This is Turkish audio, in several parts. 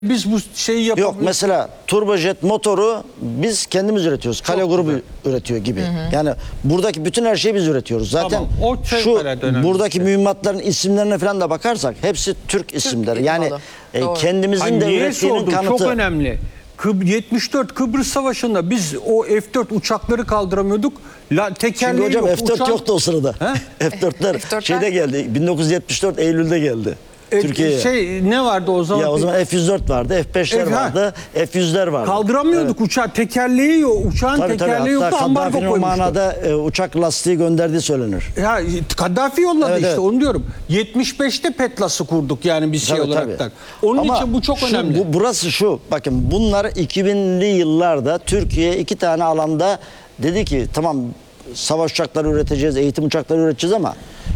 Biz bu şeyi yapabiliyoruz. Yok mesela turbojet motoru biz kendimiz üretiyoruz. Kale grubu üretiyor gibi. Yani buradaki bütün her şeyi biz üretiyoruz. Zaten Tamam, o şu önemli buradaki şey. mühimmatların isimlerine falan da bakarsak hepsi Türk isimleri. Yani Doğru. kendimizin Hayır, de niye ürettiğinin sordum? kanıtı. Çok önemli. 74 Kıbrıs Savaşı'nda biz o F-4 uçakları kaldıramıyorduk. Çünkü Tekerleği hocam yok. F-4 yoktu o sırada. F-4'ler F-4'ler şeyde geldi. 1974 Eylül'de geldi. Türkiye'ye. Ne vardı o zaman? Ya o zaman F-104 vardı, F-5'ler vardı, F-100'ler vardı. Kaldıramıyorduk uçağı. Tekerleği yok. Uçağın tekerleği yoktu. Hatta Ambargo Kaddafi'nin o koymuştu. manada uçak lastiği gönderdiği söylenir. Ya Kaddafi yolladı Evet, işte evet. onu diyorum. 75'te Petlas'ı kurduk yani biz şey Tabii, olaraktan. tabii. Onun Ama için bu çok şu, önemli. Burası şu, bakın bunlar 2000'li yıllarda Türkiye iki tane alanda dedi ki tamam savaş uçakları üreteceğiz, eğitim uçakları üreteceğiz ama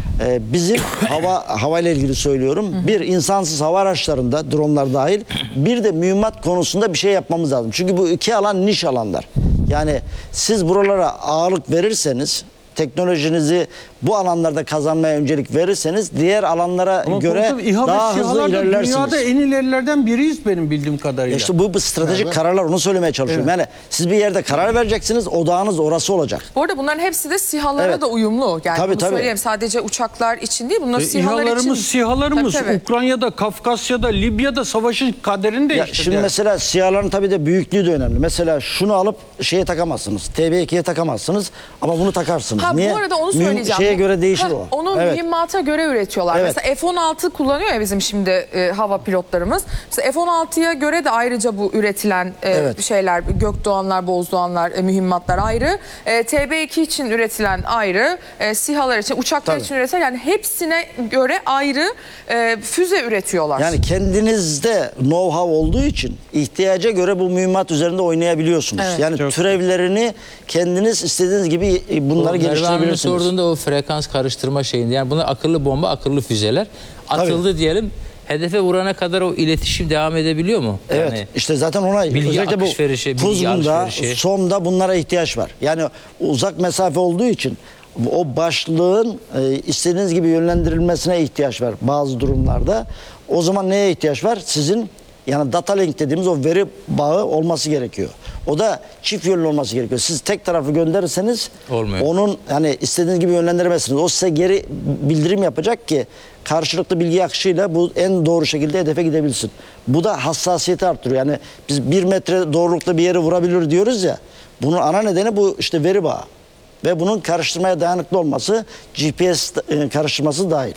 bizim havayla ilgili söylüyorum. Bir insansız hava araçlarında dronlar dahil bir de mühimmat konusunda bir şey yapmamız lazım. Çünkü bu iki alan niş alanlar. Yani siz buralara ağırlık verirseniz teknolojinizi bu alanlarda kazanmaya öncelik verirseniz diğer alanlara Ama göre komutanım, İHA ve daha hızlı SİHA'larda ilerlersiniz. Dünyada en ilerilerden biriyiz benim bildiğim kadarıyla. İşte bu stratejik kararlar, onu söylemeye çalışıyorum. Yani siz bir yerde karar vereceksiniz, odağınız orası olacak. Bu arada bunların hepsi de SİHA'lara Evet. da uyumlu. Yani Tabii, bunu tabii. söyleyeyim, sadece uçaklar için değil, bunlar SİHA'lar için. SİHA'larımız Tabii, tabii. Ukrayna'da, Kafkasya'da, Libya'da savaşın kaderini Ya değiştirdi. şimdi mesela SİHA'ların tabii de büyüklüğü de önemli. Mesela şunu alıp şeye takamazsınız. TB2'ye takamazsınız ama bunu takarsınız. Ha, Niye? bu arada onu söyleyeceğim. Şeye göre değişir o. Onu Evet. mühimmata göre üretiyorlar. Evet. Mesela F-16 kullanıyor ya bizim şimdi hava pilotlarımız. Mesela F-16'ya göre de ayrıca bu üretilen Evet. şeyler, Gökdoğanlar, Bozdoğanlar, mühimmatlar ayrı. TB2 için üretilen ayrı. SİHA'lar için, uçaklar Tabii. için üretilen, yani hepsine göre ayrı füze üretiyorlar. Yani kendinizde know-how olduğu için ihtiyaca göre bu mühimmat üzerinde oynayabiliyorsunuz. Evet. Yani Çok türevlerini kendiniz istediğiniz gibi bunları Merve Hanım'ın geliştirebilirsiniz. sorduğunda o frekans karıştırma şeyinde. Yani bunlar akıllı bomba, akıllı füzeler. Atıldı diyelim. Hedefe vurana kadar o iletişim devam edebiliyor mu? Evet. Yani işte zaten ona bilgi özellikle bu alışverişi, bilgi Kuzgun'da, alışverişi. SOM'da bunlara ihtiyaç var. Yani uzak mesafe olduğu için o başlığın istediğiniz gibi yönlendirilmesine ihtiyaç var bazı durumlarda. O zaman neye ihtiyaç var? Sizin yani data link dediğimiz o veri bağı olması gerekiyor. O da çift yönlü olması gerekiyor. Siz tek tarafı gönderirseniz Olmuyor. onun yani istediğiniz gibi yönlendiremezsiniz. O size geri bildirim yapacak ki karşılıklı bilgi akışıyla bu en doğru şekilde hedefe gidebilsin. Bu da hassasiyeti arttırıyor. Yani biz 1 metre doğrulukta bir yere vurabilir diyoruz ya. Bunun ana nedeni bu işte veri bağı. Ve bunun karıştırmaya dayanıklı olması, GPS karıştırması dahil.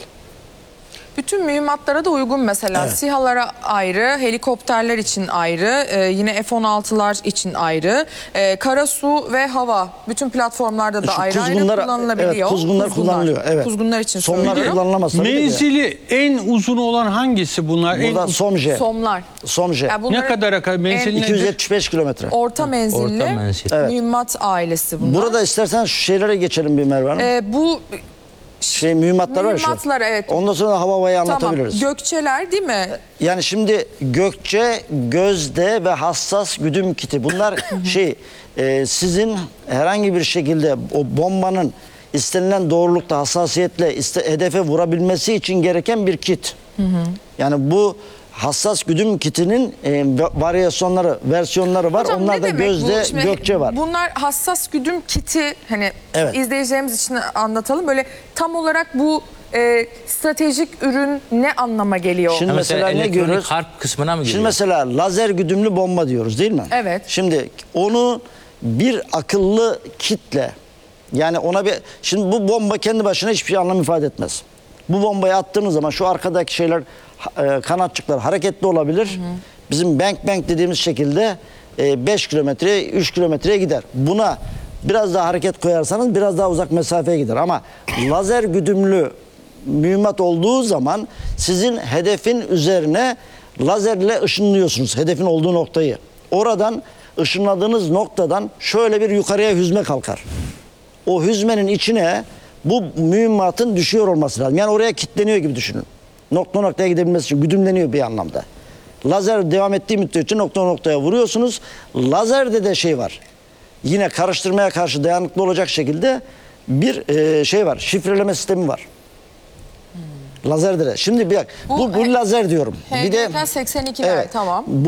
Bütün mühimmatlara da uygun mesela. Evet. SİHA'lara ayrı, helikopterler için ayrı, yine F-16'lar için ayrı, kara, su ve hava bütün platformlarda da Şu ayrı kuzgunlar, kullanılabiliyor. evet, kuzgunlar kullanılıyor, evet. Kuzgunlar için Somlar söylüyorum. kullanılamaz tabii ki de. Menzili en uzun olan hangisi bunlar? Burada SOMJ. Somlar. SOMJ. Yani bunların Ne kadar menzil nedir? 275 kilometre. orta menzilli Orta menzil. Evet. mühimmat ailesi bunlar. Burada istersen şu şeylere geçelim bir Merve Hanım. Bu Mühimmatlar var ya şu. mühimmatlar, evet. Ondan sonra hava havayı Tamam. anlatabiliriz. Gökçeler değil mi? Yani şimdi gökçe, gözde ve hassas güdüm kiti. Bunlar sizin herhangi bir şekilde o bombanın istenilen doğrulukta, hassasiyetle hedefe vurabilmesi için gereken bir kit. Yani bu hassas güdüm kitinin varyasyonları, versiyonları var. Hocam, Onlar ne da demek bu? gözde, Şimdi gökçe var. Bunlar hassas güdüm kiti, hani Evet. izleyicilerimiz için anlatalım. Böyle tam olarak bu stratejik ürün ne anlama geliyor? Şimdi mesela ne elektronik görüyoruz? harp kısmına mı giriyor? Şimdi mesela lazer güdümlü bomba diyoruz değil mi? Evet. Şimdi onu bir akıllı kitle, yani ona bir, şimdi bu bomba kendi başına hiçbir şey anlam ifade etmez. Bu bombayı attığınız zaman şu arkadaki şeyler, kanatçıklar hareketli olabilir. Bizim bank dediğimiz şekilde 5 kilometreye 3 kilometreye gider. Buna biraz daha hareket koyarsanız biraz daha uzak mesafeye gider. Ama lazer güdümlü mühimmat olduğu zaman sizin hedefin üzerine lazerle ışınlıyorsunuz hedefin olduğu noktayı. Oradan ışınladığınız noktadan şöyle bir yukarıya hüzme kalkar. O hüzmenin içine bu mühimmatın düşüyor olması lazım. Yani oraya kilitleniyor gibi düşünün. Nokta noktaya gidebilmesi için güdümleniyor bir anlamda. Lazer devam ettiği müddetçe nokta noktaya vuruyorsunuz. Lazerde de şey var. Yine karıştırmaya karşı dayanıklı olacak şekilde bir şey var. Şifreleme sistemi var. Lazer dire. Şimdi bir dakika. Bu lazer diyorum. Bir de HGK 82'ler evet, tamam.